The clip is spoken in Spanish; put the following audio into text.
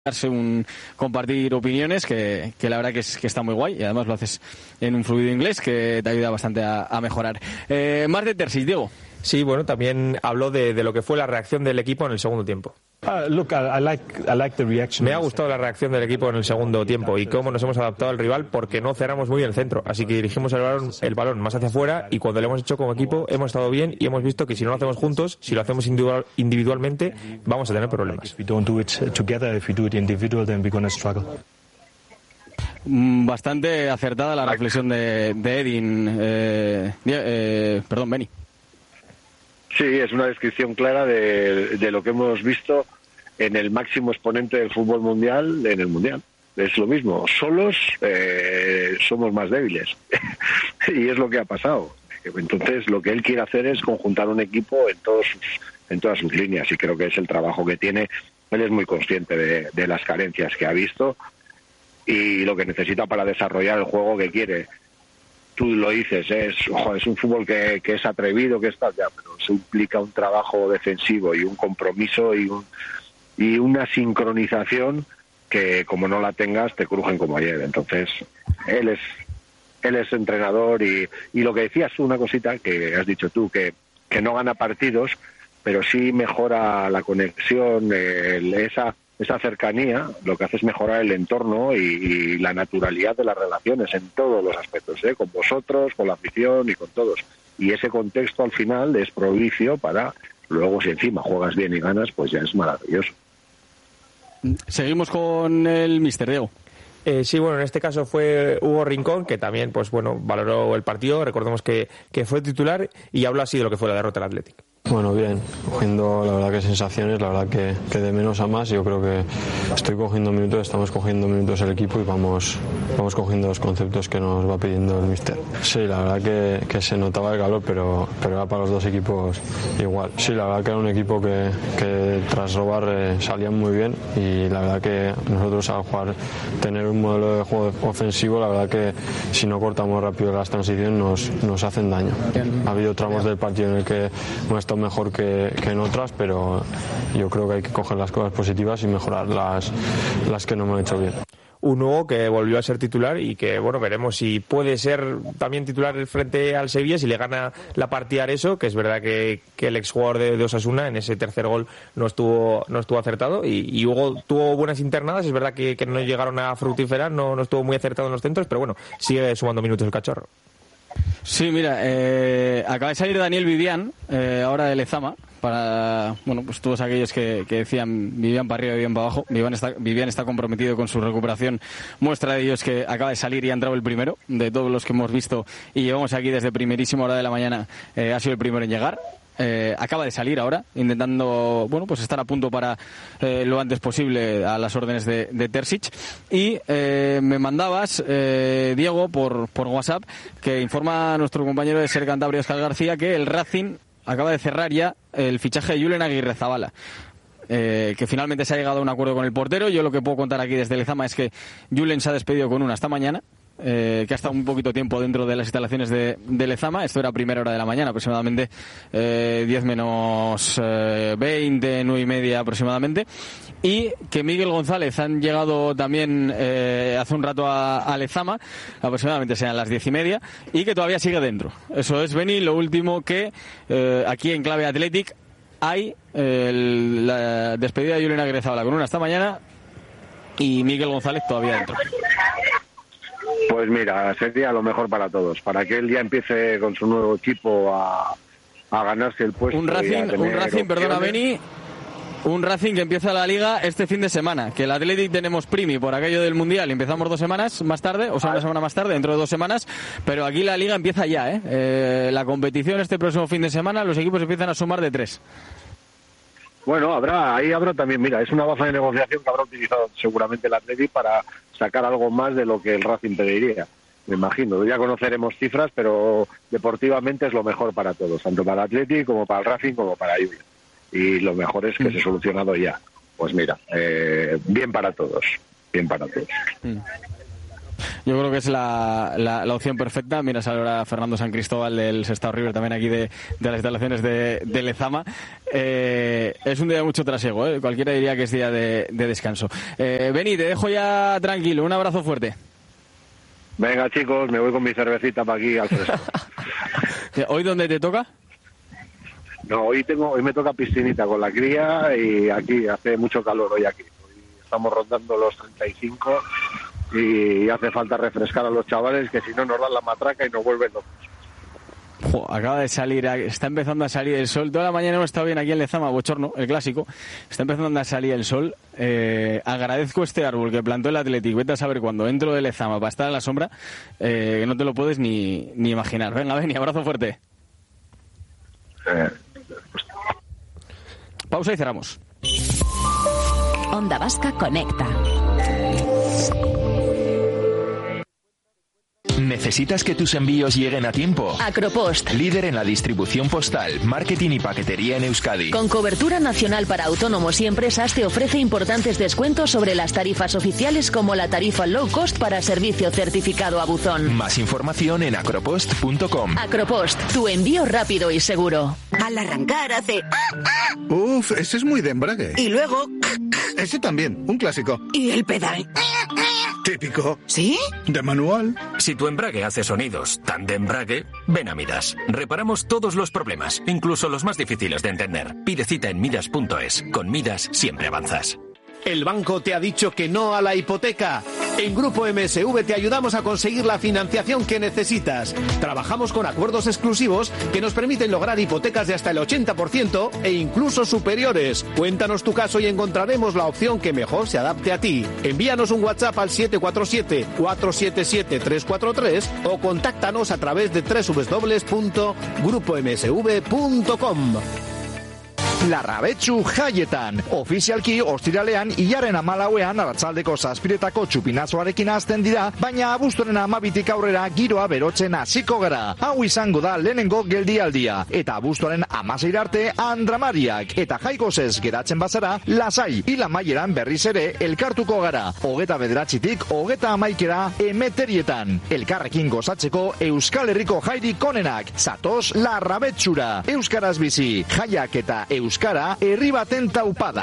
compartir opiniones que la verdad que está muy guay, y además lo haces en un fluido inglés que te ayuda bastante a mejorar. Más de Terzic, Diego. Sí, bueno, también habló de lo que fue la reacción del equipo en el segundo tiempo. Me ha gustado la reacción del equipo en el segundo tiempo y cómo nos hemos adaptado al rival, porque no cerramos muy bien el centro, así que dirigimos el balón más hacia afuera, y cuando lo hemos hecho como equipo hemos estado bien y hemos visto que si no lo hacemos juntos, si lo hacemos individualmente, vamos a tener problemas. Bastante acertada la reflexión de Edin. Beni. Sí, es una descripción clara de lo que hemos visto en el máximo exponente del fútbol mundial en el mundial. Es lo mismo, solos somos más débiles y es lo que ha pasado. Entonces lo que él quiere hacer es conjuntar un equipo en todas sus líneas, y creo que es el trabajo que tiene. Él es muy consciente de las carencias que ha visto y lo que necesita para desarrollar el juego que quiere. Tú lo dices, es un fútbol que es atrevido, que está ya, pero eso implica un trabajo defensivo y un compromiso y una sincronización que, como no la tengas, te crujen como ayer. Entonces él es entrenador, y lo que decías, una cosita que has dicho tú, que no gana partidos, pero sí mejora la conexión, esa cercanía. Lo que hace es mejorar el entorno y la naturalidad de las relaciones en todos los aspectos, con vosotros, con la afición y con todos. Y ese contexto al final es propicio para luego, si encima juegas bien y ganas, pues ya es maravilloso. Seguimos con el míster, Diego. Sí, bueno, en este caso fue Hugo Rincón, que también, pues bueno, valoró el partido. Recordemos que fue titular y habló así de lo que fue la derrota del Athletic. Bueno, bien, cogiendo la verdad que sensaciones, la verdad que de menos a más. Yo creo que estoy cogiendo minutos, estamos cogiendo minutos el equipo y vamos cogiendo los conceptos que nos va pidiendo el míster. Sí, la verdad que se notaba el calor, pero era para los dos equipos igual. Sí, la verdad que era un equipo que tras robar salían muy bien, y la verdad que nosotros al jugar, tener un modelo de juego ofensivo, la verdad que si no cortamos rápido las transiciones nos hacen daño. Ha habido tramos del partido en el que hemos estado mejor que en otras, pero yo creo que hay que coger las cosas positivas y mejorar las que no hemos hecho bien. Un Hugo que volvió a ser titular y que, bueno, veremos si puede ser también titular frente al Sevilla, si le gana la partida Areso, que es verdad que el exjugador de Osasuna en ese tercer gol no estuvo acertado, y Hugo tuvo buenas internadas. Es verdad que no llegaron a fructiferar, no estuvo muy acertado en los centros, pero bueno, sigue sumando minutos el cachorro. Sí, mira, acaba de salir Daniel Vivian, ahora de Lezama, para, bueno, pues todos aquellos que decían Vivian para arriba, Vivian para abajo. Vivian está comprometido con su recuperación. Muestra de ello es que acaba de salir y ha entrado el primero de todos los que hemos visto, y llevamos aquí desde primerísima hora de la mañana. Ha sido el primero en llegar. Acaba de salir ahora, intentando, bueno, pues estar a punto para lo antes posible a las órdenes de Terzic. Y me mandabas, Diego, por WhatsApp, que informa a nuestro compañero de Ser Cantabria, Óscar García, que el Racing acaba de cerrar ya el fichaje de Julen Aguirrezabala. Que finalmente se ha llegado a un acuerdo con el portero. Yo lo que puedo contar aquí desde Lezama es que Julen se ha despedido con una hasta mañana, que ha estado un poquito tiempo dentro de las instalaciones de Lezama. Esto era a primera hora de la mañana, aproximadamente 10 menos 20, 9 y media aproximadamente. Y que Miguel González han llegado también hace un rato a Lezama, aproximadamente sean las 10 y media, y que todavía sigue dentro. Eso es, Beni, lo último que aquí en Clave Athletic hay la despedida de Julen Aguirrezabala con una esta mañana, y Miguel González todavía dentro. Pues mira, sería lo mejor para todos, para que él ya empiece con su nuevo equipo a ganarse el puesto. Un Racing, perdona, Beni, un Racing que empieza la Liga este fin de semana, que el Athletic tenemos primi por aquello del Mundial, empezamos 2 semanas más tarde, o sea, una semana más tarde, dentro de 2 semanas, pero aquí la Liga empieza ya, la competición este próximo fin de semana, los equipos empiezan a sumar de 3. Bueno, ahí habrá también, mira, es una baza de negociación que habrá utilizado seguramente el Athletic para sacar algo más de lo que el Racing pediría, me imagino. Ya conoceremos cifras, pero deportivamente es lo mejor para todos, tanto para el Athletic como para el Racing como para Julen. Y lo mejor es que se ha solucionado ya. Pues mira, bien para todos, bien para todos. yo creo que es la opción perfecta. Mira, sale ahora Fernando San Cristóbal del Sestao River, también aquí de las instalaciones de Lezama. Es un día de mucho trasiego, cualquiera diría que es día de descanso. Beni, te dejo ya tranquilo, un abrazo fuerte. Venga, chicos, me voy con mi cervecita para aquí al fresco. ¿Hoy dónde te toca? No, hoy me toca piscinita con la cría y aquí hace mucho calor hoy aquí. Hoy estamos rondando los 35 y hace falta refrescar a los chavales, que si no nos dan la matraca y nos vuelven locos. Acaba de salir, está empezando a salir el sol. Toda la mañana hemos estado bien aquí en Lezama, bochorno, el clásico. Está empezando a salir el sol. Agradezco este árbol que plantó el Athletic. Vete a saber cuando entro de Lezama para estar en la sombra, que no te lo puedes ni imaginar. Venga, Beni, abrazo fuerte. Pausa y cerramos. Onda Vasca conecta. ¿Necesitas que tus envíos lleguen a tiempo? Acropost, Líder en la distribución postal, marketing y paquetería en Euskadi. con cobertura nacional para autónomos y empresas, te ofrece importantes descuentos sobre las tarifas oficiales, como la tarifa low cost para servicio certificado a buzón. Más información en acropost.com. Acropost, tu envío rápido y seguro. Al arrancar hace... Uf, ese es muy de embrague. Y luego... Ese también, un clásico. Y el pedal. Típico. ¿Sí? De manual. Si tu embrague hace sonidos tan de embrague, ven a Midas. Reparamos todos los problemas, incluso los más difíciles de entender. Pide cita en midas.es. Con Midas siempre avanzas. ¿El banco te ha dicho que no a la hipoteca? En Grupo MSV te ayudamos a conseguir la financiación que necesitas. Trabajamos con acuerdos exclusivos que nos permiten lograr hipotecas de hasta el 80% e incluso superiores. Cuéntanos tu caso y encontraremos la opción que mejor se adapte a ti. Envíanos un WhatsApp al 747-477-343 o contáctanos a través de www.grupomsv.com. Larrabetsu jaietan. Ofizialki ostiralean hilaren 14ean arratsaldeko 7etako txupinazoarekin hasten dira, baina abuztuaren 12tik aurrera giroa berotzen hasiko gara. Hau izango da lehenengo geldialdia, eta abuztuaren 16 arte andramariak, eta jaikosez geratzen bazara, lasai hil amaieran berriz ere elkartuko gara. 29tik 31 emeterietan. Elkarrekin gozatzeko Euskal Herriko jairik onenak. Zatoz Larrabetsura. Euskaraz bizi, jaiak eta euskara herri baten taupada.